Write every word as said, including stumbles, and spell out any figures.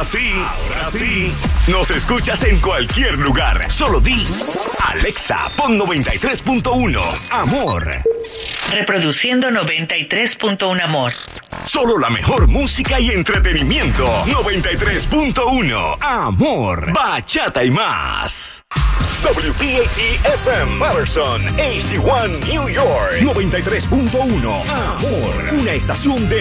Ahora sí, ahora sí. Nos escuchas en cualquier lugar. Solo di Alexa, pon noventa y tres punto uno. Amor. Reproduciendo noventa y tres punto uno Amor. Solo la mejor música y entretenimiento. noventa y tres punto uno. Amor. Bachata y más. W P A T F M Patterson, H D uno New York. noventa y tres punto uno. Amor. Una estación de